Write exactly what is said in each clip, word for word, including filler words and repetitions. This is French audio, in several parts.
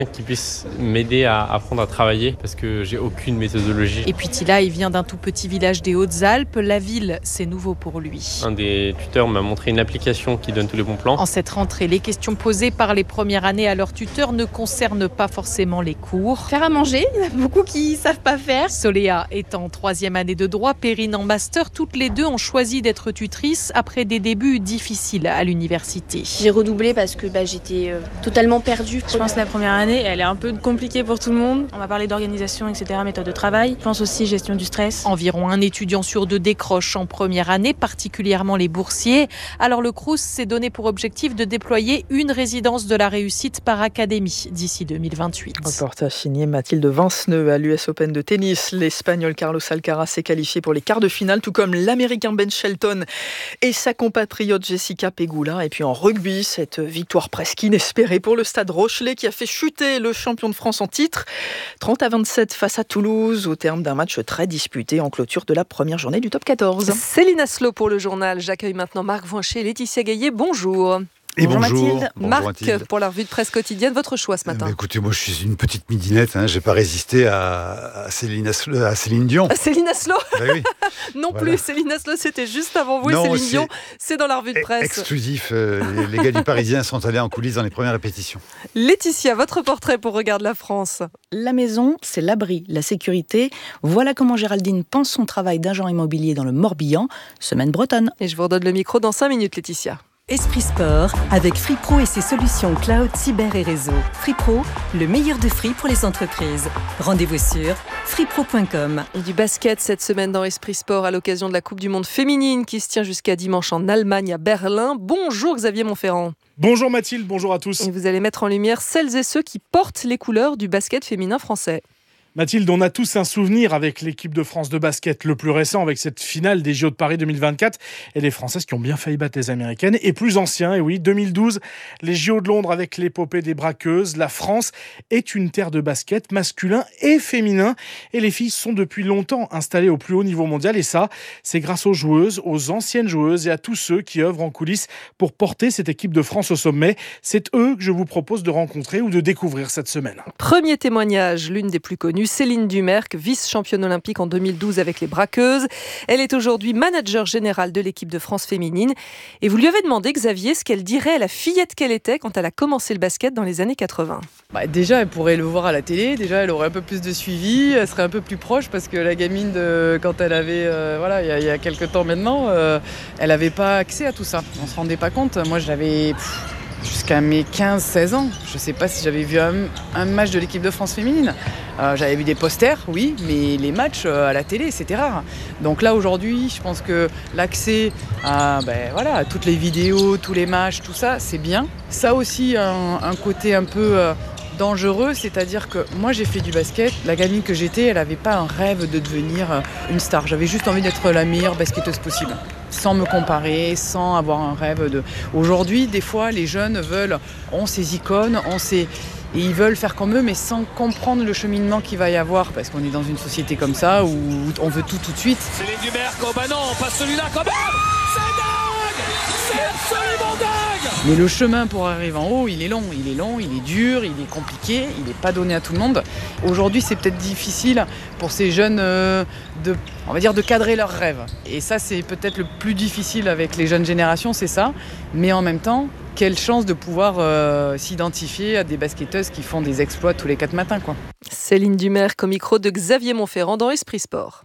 Qui puisse m'aider à apprendre à travailler parce que j'ai aucune méthodologie. Et puis Tila, il vient d'un tout petit village des Hautes-Alpes. La ville, c'est nouveau pour lui. Un des tuteurs m'a montré une application qui donne tous les bons plans. En cette rentrée, les questions posées par les premières années à leur tuteur ne concernent pas forcément les cours. Faire à manger, il y en a beaucoup qui ne savent pas faire. Soléa est en troisième année de droit, Perrine en master. Toutes les deux ont choisi d'être tutrices après des débuts difficiles à l'université. J'ai redoublé parce que bah, j'étais euh, totalement perdue. Je pense que la première année, elle est un peu compliquée pour tout le monde. On va parler d'organisation, et cetera, méthode de travail. Je pense aussi gestion du stress. Environ un étudiant sur deux décroche en première année, particulièrement les boursiers. Alors le Crous s'est donné pour objectif de déployer une résidence de la réussite par académie d'ici deux mille vingt-huit. Reportage signé Mathilde Vinceneux à l'U S Open de tennis. L'Espagnol Carlos Alcaraz s'est qualifié pour les quarts de finale, tout comme l'Américain Ben Shelton et sa compatriote Jessica Pegula. Et puis en rugby, cette victoire presque inespérée pour le Stade Rochelais qui a fait chuter le champion de France en titre, trente à vingt-sept face à Toulouse, au terme d'un match très disputé en clôture de la première journée du top quatorze. Céline Aslo pour le journal. J'accueille maintenant Marc Voincher et Laetitia Gaillet. Bonjour. Et bonjour, bonjour Mathilde. Bonjour Marc, Mathilde. Pour la revue de presse quotidienne, votre choix ce matin. Euh, bah, écoutez, moi je suis une petite midinette, hein, j'ai pas résisté à, à, Céline, Aslo, à Céline Dion. Céline Aslo bah, oui. Non Voilà. plus, Céline Aslo c'était juste avant vous. Non, Céline c'est Dion, c'est dans la revue de presse. Exclusif, euh, les, les gars du Parisien sont allés en coulisses dans les premières répétitions. Laetitia, votre portrait pour Regarde la France. La maison, c'est l'abri, la sécurité. Voilà comment Géraldine pense son travail d'agent immobilier dans le Morbihan, semaine bretonne. Et je vous redonne le micro dans cinq minutes, Laetitia. Esprit Sport, avec Free Pro et ses solutions cloud, cyber et réseau. Free Pro, le meilleur de Free pour les entreprises. Rendez-vous sur free pro point com. Et du basket cette semaine dans Esprit Sport à l'occasion de la Coupe du Monde féminine qui se tient jusqu'à dimanche en Allemagne à Berlin. Bonjour Xavier Monferrand. Bonjour Mathilde, bonjour à tous. Et vous allez mettre en lumière celles et ceux qui portent les couleurs du basket féminin français. Mathilde, on a tous un souvenir avec l'équipe de France de basket, le plus récent avec cette finale des J O de Paris deux mille vingt-quatre et les Françaises qui ont bien failli battre les Américaines. Et plus ancien, et oui, deux mille douze, les J O de Londres avec l'épopée des braqueuses. La France est une terre de basket masculin et féminin et les filles sont depuis longtemps installées au plus haut niveau mondial et ça, c'est grâce aux joueuses, aux anciennes joueuses et à tous ceux qui œuvrent en coulisses pour porter cette équipe de France au sommet. C'est eux que je vous propose de rencontrer ou de découvrir cette semaine. Premier témoignage, l'une des plus connues, Céline Dumerc, vice-championne olympique en deux mille douze avec les braqueuses. Elle est aujourd'hui manager générale de l'équipe de France féminine. Et vous lui avez demandé, Xavier, ce qu'elle dirait à la fillette qu'elle était quand elle a commencé le basket dans les années quatre-vingts. Bah déjà, elle pourrait le voir à la télé. Déjà, elle aurait un peu plus de suivi. Elle serait un peu plus proche parce que la gamine, de, quand elle avait, euh, voilà, il y, a, il y a quelques temps maintenant, euh, elle n'avait pas accès à tout ça. On ne se rendait pas compte. Moi, j'avais... Pff, jusqu'à mes quinze seize ans, je ne sais pas si j'avais vu un, un match de l'équipe de France féminine. Euh, j'avais vu des posters, oui, mais les matchs euh, à la télé, c'était rare. Donc là, aujourd'hui, je pense que l'accès à, ben, voilà, à toutes les vidéos, tous les matchs, tout ça, c'est bien. Ça aussi, un, un côté un peu... Euh, dangereux, c'est-à-dire que moi j'ai fait du basket, la gamine que j'étais, elle n'avait pas un rêve de devenir une star, j'avais juste envie d'être la meilleure basketteuse possible, sans me comparer, sans avoir un rêve de... Aujourd'hui, des fois, les jeunes veulent, ont ces icônes, ont ces... et ils veulent faire comme eux, mais sans comprendre le cheminement qu'il va y avoir, parce qu'on est dans une société comme ça, où on veut tout tout de suite. Céline Dumerc, oh bah non, on passe celui-là quand même. C'est dingue, c'est absolument dingue. Mais le chemin pour arriver en haut, il est long, il est long, il est dur, il est compliqué, il n'est pas donné à tout le monde. Aujourd'hui, c'est peut-être difficile pour ces jeunes euh, de, on va dire, de cadrer leurs rêves. Et ça, c'est peut-être le plus difficile avec les jeunes générations, c'est ça. Mais en même temps, quelle chance de pouvoir euh, s'identifier à des basketteuses qui font des exploits tous les quatre matins, quoi. Céline Dumerc au micro de Xavier Monferrand dans Esprit Sport.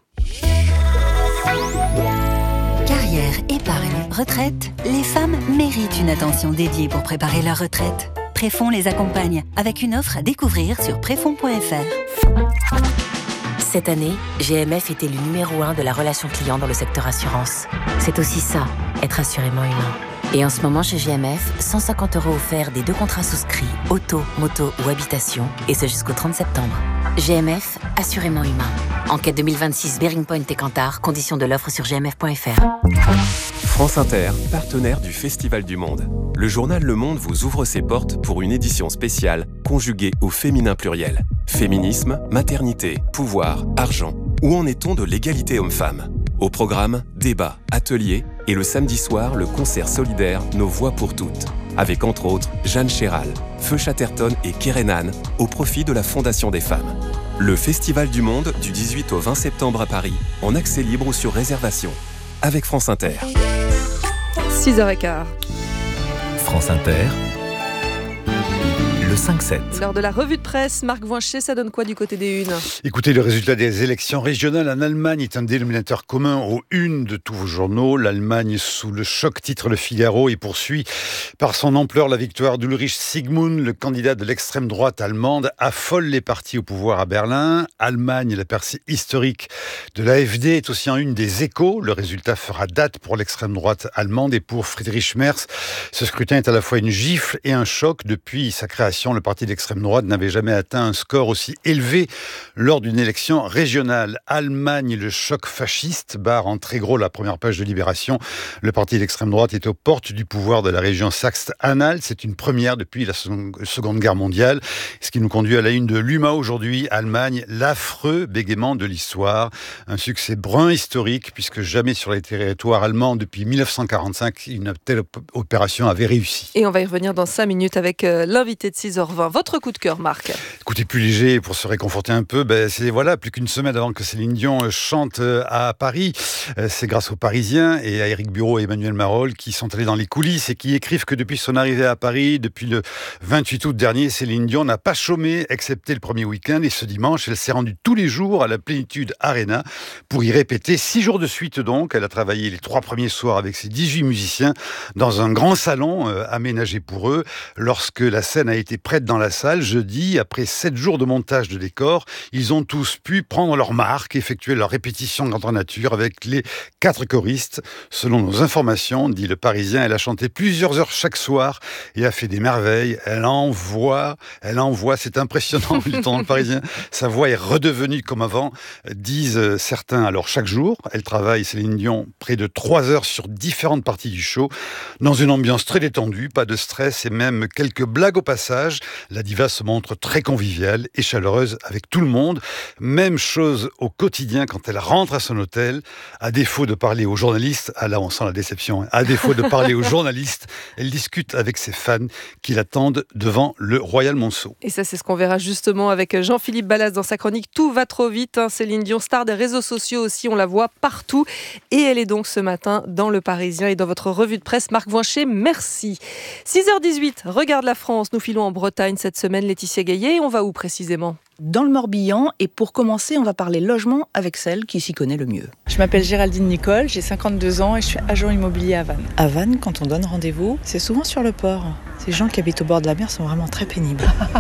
Carrière, épargne, retraite, les femmes méritent une attention dédiée pour préparer leur retraite. Préfonds les accompagne avec une offre à découvrir sur préfonds point f r. Cette année, G M F est élu numéro un de la relation client dans le secteur assurance. C'est aussi ça, être assurément humain. Et en ce moment chez G M F, cent cinquante euros offerts des deux contrats souscrits, auto, moto ou habitation, et ce jusqu'au trente septembre. G M F, assurément humain. Enquête deux mille vingt-six, Bearing Point et Kantar, conditions de l'offre sur g m f point f r. France Inter, partenaire du Festival du Monde. Le journal Le Monde vous ouvre ses portes pour une édition spéciale conjuguée au féminin pluriel. Féminisme, maternité, pouvoir, argent. Où en est-on de l'égalité homme-femme ? Au programme, débats, ateliers et le samedi soir, le concert solidaire Nos Voix pour toutes. avec entre autres Jeanne Chéral, Feu Chatterton et Kerenan, au profit de la Fondation des femmes. Le Festival du Monde du dix-huit au vingt septembre à Paris, en accès libre ou sur réservation, avec France Inter. six heures quinze. France Inter, le cinq sept. Lors de la revue de presse, Marc Voinchet, ça donne quoi du côté des unes ? Écoutez, le résultat des élections régionales en Allemagne est un dénominateur commun aux unes de tous vos journaux. L'Allemagne sous le choc, titre Le Figaro, et poursuit par son ampleur la victoire d'Ulrich Sigmund, le candidat de l'extrême droite allemande, affole les partis au pouvoir à Berlin. Allemagne, la percée historique de l'A F D est aussi en une des Échos. Le résultat fera date pour l'extrême droite allemande et pour Friedrich Merz. Ce scrutin est à la fois une gifle et un choc. Depuis sa création, le parti d'extrême droite n'avait jamais atteint un score aussi élevé lors d'une élection régionale. Allemagne, le choc fasciste, barre en très gros la première page de Libération. Le parti d'extrême droite est aux portes du pouvoir de la région Saxe-Anhalt. C'est une première depuis la Seconde Guerre mondiale. Ce qui nous conduit à la une de l'U M A aujourd'hui. Allemagne, l'affreux bégaiement de l'histoire. Un succès brun historique, puisque jamais sur les territoires allemands depuis dix-neuf cent quarante-cinq, une telle opération avait réussi. Et on va y revenir dans cinq minutes avec euh, l'invité de six heures vingt. Votre coup de cœur, Marc ? Écoutez, plus léger, pour se réconforter un peu, ben, c'est voilà, plus qu'une semaine avant que Céline Dion chante à Paris. C'est grâce aux Parisiens et à Éric Bureau et Emmanuel Marolles qui sont allés dans les coulisses et qui écrivent que depuis son arrivée à Paris, depuis le vingt-huit août dernier, Céline Dion n'a pas chômé, excepté le premier week-end. Et ce dimanche, elle s'est rendue tous les jours à la Plénitude Arena pour y répéter six jours de suite. Donc, elle a travaillé les trois premiers soirs avec ses dix-huit musiciens dans un grand salon euh, aménagé pour eux. Lorsque la scène a été prête dans la salle, jeudi, après sept jours de montage de décor, ils ont tous pu prendre leur marque, effectuer leur répétition grandeur nature avec les quatre choristes. Selon nos informations, dit le Parisien, elle a chanté plusieurs heures chaque soir et a fait des merveilles. Elle envoie, elle envoie, c'est impressionnant, dit dans le Parisien. Sa voix est redevenue comme avant, disent certains. Alors chaque jour, elle travaille, Céline Dion, près de trois heures sur différentes parties du show, dans une ambiance très détendue, pas de stress et même quelques blagues au passage. La diva se montre très conviviale et chaleureuse avec tout le monde. Même chose au quotidien quand elle rentre à son hôtel. À défaut de parler aux journalistes, ah là on sent la déception, hein. À défaut de parler aux journalistes, elle discute avec ses fans qui l'attendent devant le Royal Monceau. Et ça, c'est ce qu'on verra justement avec Jean-Philippe Ballas dans sa chronique Tout va trop vite. Hein. Céline Dion, star des réseaux sociaux aussi, on la voit partout. Et elle est donc ce matin dans Le Parisien et dans votre revue de presse. Marc Voinchet, merci. six heures dix-huit, Regarde la France. Nous filons en Bretagne cette semaine, Laetitia Gaillet. On va où précisément ? Dans le Morbihan, et pour commencer, on va parler logement avec celle qui s'y connaît le mieux. Je m'appelle Géraldine Nicole, j'ai cinquante-deux ans et je suis agent immobilier à Vannes. À Vannes, quand on donne rendez-vous, c'est souvent sur le port. Ces gens qui habitent au bord de la mer sont vraiment très pénibles.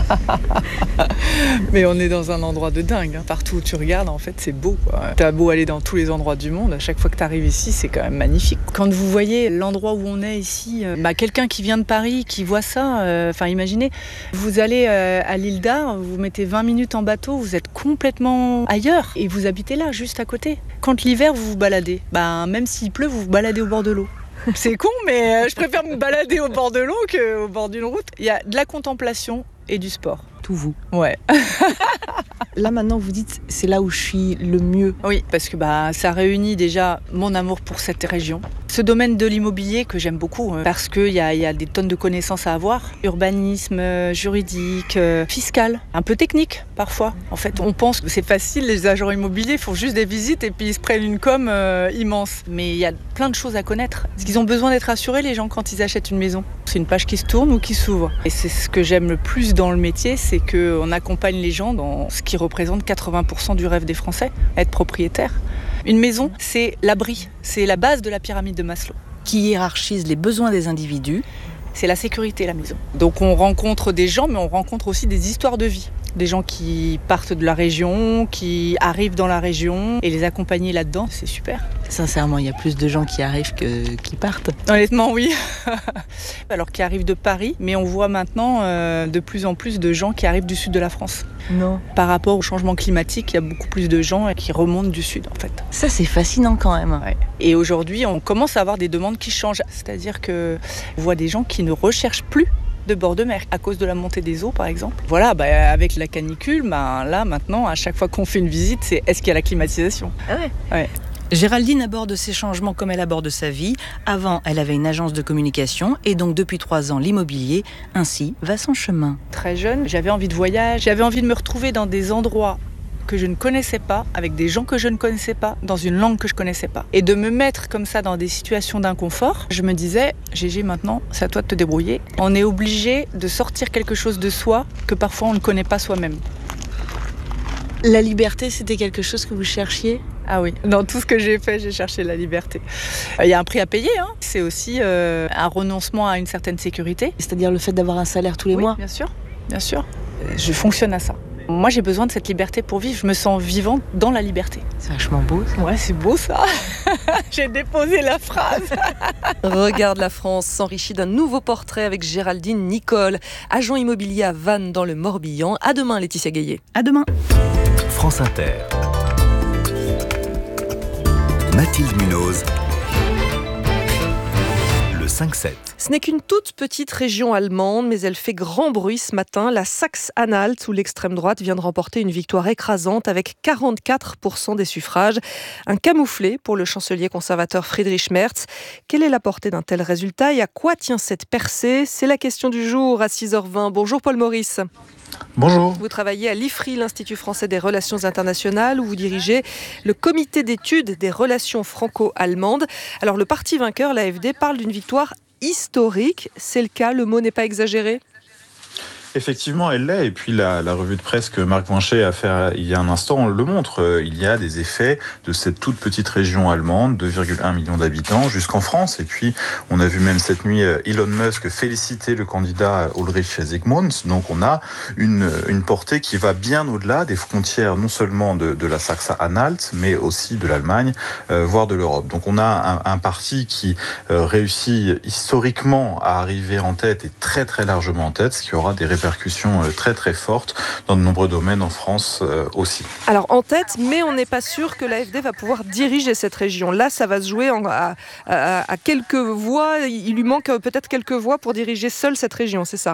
Mais on est dans un endroit de dingue. Hein. Partout où tu regardes, en fait, c'est beau. Quoi. T'as beau aller dans tous les endroits du monde, à chaque fois que tu arrives ici, c'est quand même magnifique. Quand vous voyez l'endroit où on est ici, euh, bah, quelqu'un qui vient de Paris, qui voit ça, enfin euh, imaginez, vous allez euh, à l'île d'Ar, vous mettez vingt minutes en bateau, vous êtes complètement ailleurs et vous habitez là, juste à côté. Quand l'hiver, vous vous baladez, bah, même s'il pleut, vous vous baladez au bord de l'eau. C'est con, mais je préfère me balader au bord de l'eau qu'au bord d'une route. Il y a de la contemplation et du sport. Tout vous. Ouais. Là maintenant vous dites c'est là où je suis le mieux. Oui, parce que bah ça réunit déjà mon amour pour cette région. Ce domaine de l'immobilier que j'aime beaucoup hein, parce qu'il y a, y a des tonnes de connaissances à avoir. Urbanisme, euh, juridique, euh, fiscal, un peu technique parfois. En fait, on pense que c'est facile, les agents immobiliers font juste des visites et puis ils se prennent une com euh, immense. Mais il y a plein de choses à connaître. Parce qu'ils ont besoin d'être assurés les gens quand ils achètent une maison. C'est une page qui se tourne ou qui s'ouvre. Et c'est ce que j'aime le plus dans le métier, c'est qu'on accompagne les gens dans ce qui représente quatre-vingts pour cent du rêve des Français, être propriétaire. Une maison, c'est l'abri, c'est la base de la pyramide de Maslow. Qui hiérarchise les besoins des individus. C'est la sécurité, la maison. Donc on rencontre des gens, mais on rencontre aussi des histoires de vie. Des gens qui partent de la région, qui arrivent dans la région, et les accompagner là-dedans, c'est super. Sincèrement, il y a plus de gens qui arrivent que qui partent. Honnêtement, oui. Alors qui arrivent de Paris, mais on voit maintenant euh, de plus en plus de gens qui arrivent du sud de la France. Non. Par rapport au changement climatique, il y a beaucoup plus de gens qui remontent du sud, en fait. Ça, c'est fascinant quand même. Ouais. Et aujourd'hui, on commence à avoir des demandes qui changent. C'est-à-dire qu'on voit des gens qui ne recherchent plus de bord de mer, à cause de la montée des eaux par exemple. Voilà, bah, avec la canicule, bah, là maintenant, à chaque fois qu'on fait une visite, c'est est-ce qu'il y a la climatisation ? Ah ouais. Ouais. Géraldine aborde ces changements comme elle aborde sa vie. Avant, elle avait une agence de communication et donc depuis trois ans, l'immobilier. Ainsi va son chemin. Très jeune, j'avais envie de voyage, j'avais envie de me retrouver dans des endroits que je ne connaissais pas, avec des gens que je ne connaissais pas, dans une langue que je connaissais pas. Et de me mettre comme ça dans des situations d'inconfort, je me disais, Gégé, maintenant, c'est à toi de te débrouiller. On est obligé de sortir quelque chose de soi que parfois on ne connaît pas soi-même. La liberté, c'était quelque chose que vous cherchiez ? Ah oui, dans tout ce que j'ai fait, j'ai cherché la liberté. Il y a un prix à payer, hein. C'est aussi euh, un renoncement à une certaine sécurité. C'est-à-dire le fait d'avoir un salaire tous les oui, mois ? Bien sûr, bien sûr. Je fonctionne à ça. Moi, j'ai besoin de cette liberté pour vivre. Je me sens vivante dans la liberté. C'est vachement beau, ça. Ouais, c'est beau, ça. J'ai déposé la phrase. Regarde la France s'enrichit d'un nouveau portrait avec Géraldine Nicole, agent immobilier à Vannes dans le Morbihan. À demain, Laetitia Gaillet. À demain. France Inter. Mathilde Munoz. Le cinq sept. Ce n'est qu'une toute petite région allemande, mais elle fait grand bruit ce matin. La Saxe-Anhalt, où l'extrême droite vient de remporter une victoire écrasante avec quarante-quatre pour cent des suffrages. Un camouflet pour le chancelier conservateur Friedrich Merz. Quelle est la portée d'un tel résultat et à quoi tient cette percée ? C'est la question du jour à six heures vingt. Bonjour Paul Maurice. Bonjour. Vous travaillez à l'I F R I, l'Institut français des relations internationales, où vous dirigez le comité d'études des relations franco-allemandes. Alors le parti vainqueur, l'A F D, parle d'une victoire historique. C'est le cas, le mot n'est pas exagéré ? Effectivement, elle l'est. Et puis la, la revue de presse que Marc Vinchet a fait il y a un instant le montre. Il y a des effets de cette toute petite région allemande, deux virgule un millions d'habitants, jusqu'en France. Et puis, on a vu même cette nuit Elon Musk féliciter le candidat Ulrich Zygmunt. Donc, on a une, une portée qui va bien au-delà des frontières, non seulement de, de la Saxe-Anhalt, mais aussi de l'Allemagne, euh, voire de l'Europe. Donc, on a un, un parti qui euh, réussit historiquement à arriver en tête et très très largement en tête, ce qui aura des répercussions très très fortes dans de nombreux domaines en France euh, aussi. Alors en tête, mais on n'est pas sûr que l'A F D va pouvoir diriger cette région. Là, ça va se jouer en, à, à, à quelques voix. Il lui manque peut-être quelques voix pour diriger seule cette région, c'est ça ?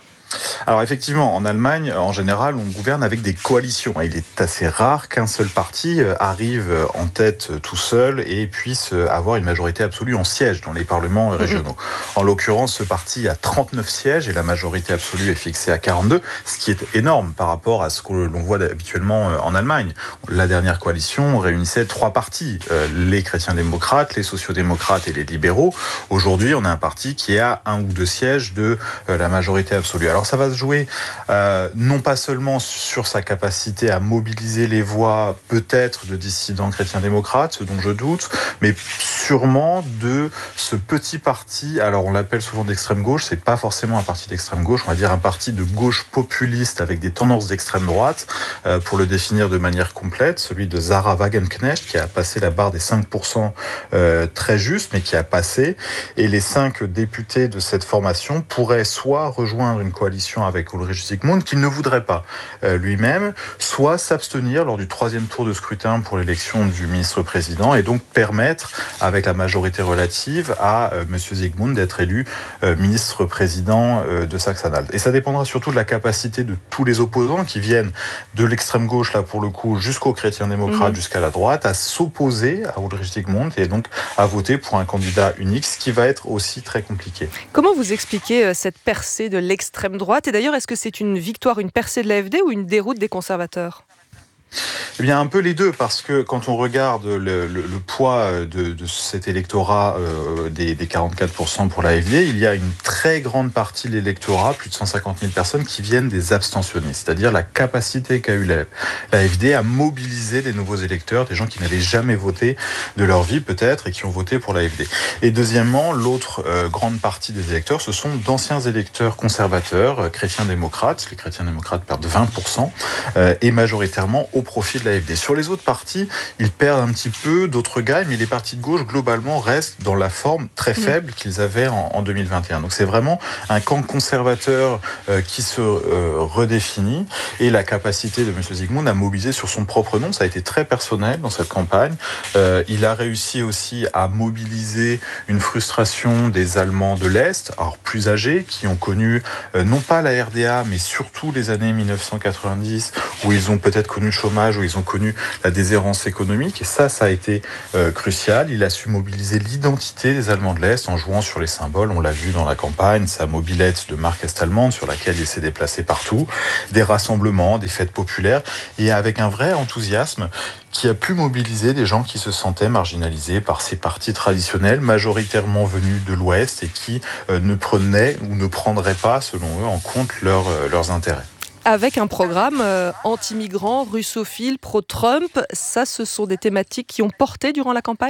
Alors effectivement, en Allemagne, en général, on gouverne avec des coalitions. Il est assez rare qu'un seul parti arrive en tête tout seul et puisse avoir une majorité absolue en sièges dans les parlements régionaux. En l'occurrence, ce parti a trente-neuf sièges et la majorité absolue est fixée à quarante-deux, ce qui est énorme par rapport à ce que l'on voit habituellement en Allemagne. La dernière coalition réunissait trois partis, les chrétiens-démocrates, les sociaux-démocrates et les libéraux. Aujourd'hui, on a un parti qui a un ou deux sièges de la majorité absolue. Alors ça va se jouer euh, non pas seulement sur sa capacité à mobiliser les voix peut-être de dissidents chrétiens-démocrates, ce dont je doute, mais sûrement de ce petit parti, alors on l'appelle souvent d'extrême gauche, c'est pas forcément un parti d'extrême gauche, on va dire un parti de gauche populiste avec des tendances d'extrême droite, euh, pour le définir de manière complète, celui de Sarah Wagenknecht qui a passé la barre des cinq pour cent euh, très juste, mais qui a passé, et les cinq députés de cette formation pourraient soit rejoindre une coalition avec Ulrich Zygmunt, qu'il ne voudrait pas euh, lui-même, soit s'abstenir lors du troisième tour de scrutin pour l'élection du ministre-président et donc permettre, avec la majorité relative, à euh, M. Zygmunt d'être élu euh, ministre-président euh, de Saxe-Anhalt. Et ça dépendra surtout de la capacité de tous les opposants qui viennent de l'extrême gauche, là pour le coup, jusqu'aux chrétiens-démocrates, mmh. jusqu'à la droite, à s'opposer à Ulrich Zygmunt et donc à voter pour un candidat unique, ce qui va être aussi très compliqué. Comment vous expliquez euh, cette percée de l'extrême droite. Et d'ailleurs, est-ce que c'est une victoire, une percée de l'A F D ou une déroute des conservateurs ? Eh bien, un peu les deux, parce que quand on regarde le, le, le poids de, de cet électorat euh, des, des quarante-quatre pour cent pour l'A F D, il y a une très grande partie de l'électorat, plus de cent cinquante mille personnes, qui viennent des abstentionnistes, c'est-à-dire la capacité qu'a eu la, l'A F D à mobiliser des nouveaux électeurs, des gens qui n'avaient jamais voté de leur vie peut-être et qui ont voté pour l'A F D. Et deuxièmement, l'autre euh, grande partie des électeurs, ce sont d'anciens électeurs conservateurs, euh, chrétiens-démocrates. Les chrétiens-démocrates perdent vingt pour cent euh, et majoritairement au profit de l'A F D. Sur les autres partis, ils perdent un petit peu, d'autres gagnent, mais les partis de gauche, globalement, restent dans la forme très faible qu'ils avaient en, en deux mille vingt et un. Donc c'est vraiment un camp conservateur euh, qui se euh, redéfinit, et la capacité de M. Zygmunt à mobiliser sur son propre nom, ça a été très personnel dans cette campagne. Euh, il a réussi aussi à mobiliser une frustration des Allemands de l'Est, alors plus âgés, qui ont connu euh, non pas la R D A, mais surtout les années mille neuf cent quatre-vingt-dix, où ils ont peut-être connu le chômage chômage, où ils ont connu la déshérence économique. Et ça, ça a été euh, crucial. Il a su mobiliser l'identité des Allemands de l'Est en jouant sur les symboles. On l'a vu dans la campagne, sa mobilette de marque est-allemande sur laquelle il s'est déplacé partout, des rassemblements, des fêtes populaires, et avec un vrai enthousiasme qui a pu mobiliser des gens qui se sentaient marginalisés par ces partis traditionnels, majoritairement venus de l'Ouest et qui euh, ne prenaient ou ne prendraient pas, selon eux, en compte leur, euh, leurs intérêts. Avec un programme euh, anti-migrant, russophile, pro-Trump, ça, ce sont des thématiques qui ont porté durant la campagne ?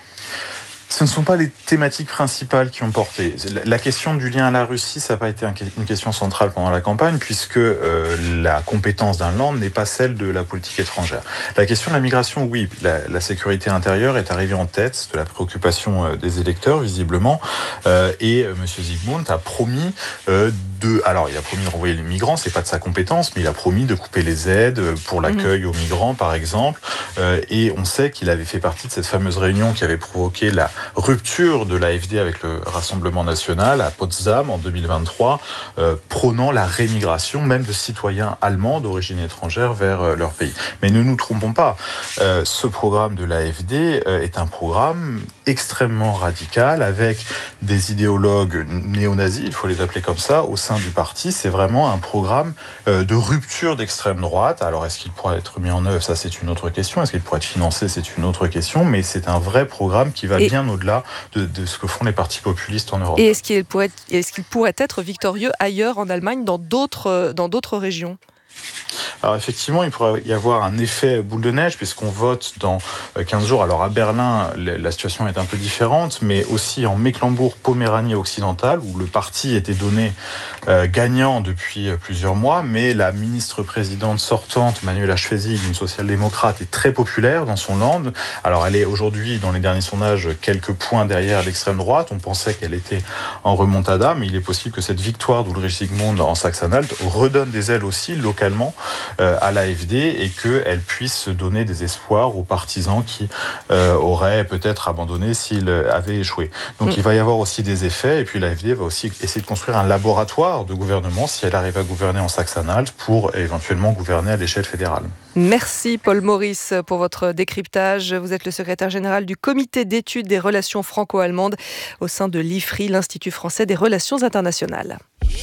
Ce ne sont pas les thématiques principales qui ont porté. La question du lien à la Russie, ça n'a pas été une question centrale pendant la campagne, puisque euh, la compétence d'un land n'est pas celle de la politique étrangère. La question de la migration, oui, la, la sécurité intérieure est arrivée en tête de la préoccupation euh, des électeurs, visiblement, euh, et euh, M. Zygmunt a promis euh, de... Alors, il a promis de renvoyer les migrants, c'est pas de sa compétence, mais il a promis de couper les aides pour l'accueil mmh. aux migrants, par exemple, euh, et on sait qu'il avait fait partie de cette fameuse réunion qui avait provoqué la rupture de l'A F D avec le Rassemblement national à Potsdam en deux mille vingt-trois, euh, prônant la rémigration même de citoyens allemands d'origine étrangère vers euh, leur pays. Mais ne nous trompons pas, euh, ce programme de l'A F D euh, est un programme extrêmement radical avec des idéologues néo-nazis, il faut les appeler comme ça, au sein du parti. C'est vraiment un programme euh, de rupture d'extrême droite. Alors est-ce qu'il pourrait être mis en œuvre? Ça, c'est une autre question. Est-ce qu'il pourrait être financé? C'est une autre question. Mais c'est un vrai programme qui va Et... bien au-delà de, de ce que font les partis populistes en Europe. Et est-ce qu'il pourrait, est-ce qu'il pourrait être victorieux ailleurs en Allemagne, dans d'autres, dans d'autres régions ? Alors effectivement, il pourrait y avoir un effet boule de neige puisqu'on vote dans quinze jours. Alors à Berlin, la situation est un peu différente, mais aussi en Mecklembourg-Poméranie occidentale, où le parti était donné euh, gagnant depuis plusieurs mois, mais la ministre-présidente sortante, Manuela Schwesig, une social-démocrate, est très populaire dans son land. Alors elle est aujourd'hui, dans les derniers sondages, quelques points derrière l'extrême droite. On pensait qu'elle était en remontada, mais il est possible que cette victoire d'Ulrich Zygmunt en Saxe-Anhalt redonne des ailes aussi localement euh, à l'A F D et qu'elle puisse donner des espoirs aux partisans qui euh, auraient peut-être abandonné s'ils avaient échoué. Donc mmh. il va y avoir aussi des effets et puis l'A F D va aussi essayer de construire un laboratoire de gouvernement si elle arrive à gouverner en Saxe-Anhalt pour éventuellement gouverner à l'échelle fédérale. Merci Paul Maurice pour votre décryptage. Vous êtes le secrétaire général du comité d'études des relations franco-allemandes au sein de l'I F R I, l'Institut français des relations internationales.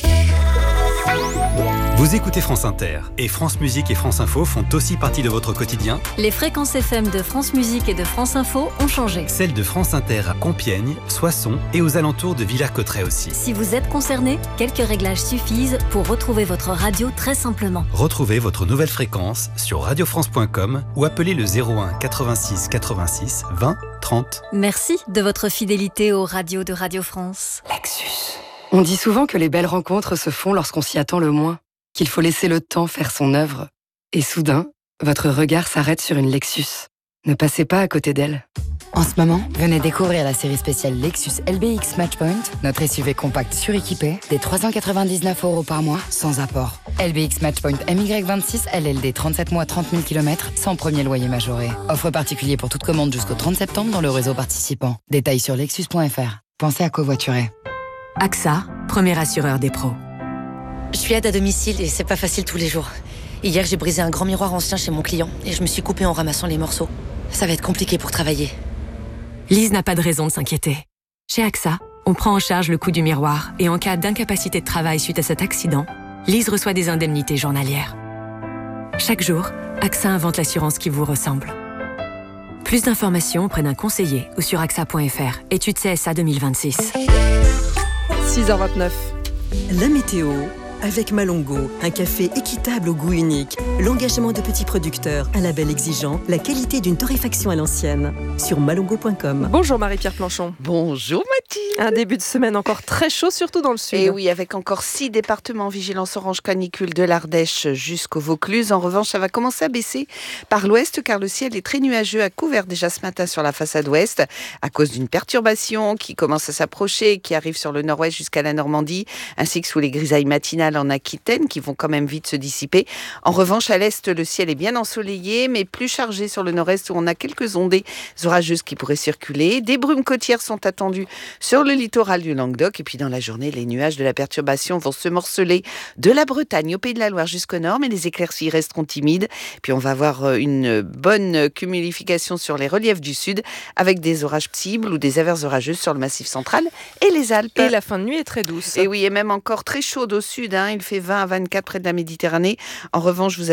Vous écoutez France Inter et France Musique et France Info font aussi partie de votre quotidien. Les fréquences F M de France Musique et de France Info ont changé. Celles de France Inter à Compiègne, Soissons et aux alentours de Villers-Cotterêts aussi. Si vous êtes concerné, quelques réglages suffisent pour retrouver votre radio très simplement. Retrouvez votre nouvelle fréquence sur radio france point com ou appelez le zéro un quatre-vingt-six quatre-vingt-six vingt trente. Merci de votre fidélité aux radios de Radio France. Lexus. On dit souvent que les belles rencontres se font lorsqu'on s'y attend le moins, qu'il faut laisser le temps faire son œuvre. Et soudain, votre regard s'arrête sur une Lexus. Ne passez pas à côté d'elle. En ce moment, venez découvrir la série spéciale Lexus L B X Matchpoint, notre S U V compact suréquipé, des trois cent quatre-vingt-dix-neuf euros par mois, sans apport. L B X Matchpoint M Y vingt-six, L L D trente-sept mois, trente mille kilomètres, sans premier loyer majoré. Offre particulier pour toute commande jusqu'au trente septembre dans le réseau participant. Détails sur lexus point f r. Pensez à covoiturer. A X A, premier assureur des pros. Je suis aide à domicile et c'est pas facile tous les jours. Hier, j'ai brisé un grand miroir ancien chez mon client et je me suis coupée en ramassant les morceaux. Ça va être compliqué pour travailler. Lise n'a pas de raison de s'inquiéter. Chez A X A, on prend en charge le coût du miroir et en cas d'incapacité de travail suite à cet accident, Lise reçoit des indemnités journalières. Chaque jour, A X A invente l'assurance qui vous ressemble. Plus d'informations auprès d'un conseiller ou sur A X A point f r. Étude C S A deux mille vingt-six. six heures vingt-neuf. La météo avec Malongo, un café équitable au goût unique, l'engagement de petits producteurs, un label exigeant, la qualité d'une torréfaction à l'ancienne. Sur malongo point com. Bonjour Marie-Pierre Planchon. Bonjour Mathilde. Un début de semaine encore très chaud, surtout dans le sud. Et oui, avec encore six départements en vigilance orange canicule de l'Ardèche jusqu'au Vaucluse. En revanche, ça va commencer à baisser par l'ouest car le ciel est très nuageux, a couvert déjà ce matin sur la façade ouest à cause d'une perturbation qui commence à s'approcher et qui arrive sur le nord-ouest jusqu'à la Normandie, ainsi que sous les grisailles matinales en Aquitaine qui vont quand même vite se dissiper. En revanche, revanche, à l'est, le ciel est bien ensoleillé, mais plus chargé sur le nord-est où on a quelques ondées orageuses qui pourraient circuler. Des brumes côtières sont attendues sur le littoral du Languedoc. Et puis dans la journée, les nuages de la perturbation vont se morceler de la Bretagne au Pays de la Loire jusqu'au nord, mais les éclaircies resteront timides. Puis on va avoir une bonne cumulification sur les reliefs du sud avec des orages possibles ou des averses orageuses sur le Massif central et les Alpes. Et la fin de nuit est très douce. Et oui, et même encore très chaude au sud. Hein. Il fait vingt à vingt-quatre près de la Méditerranée. En revanche, vous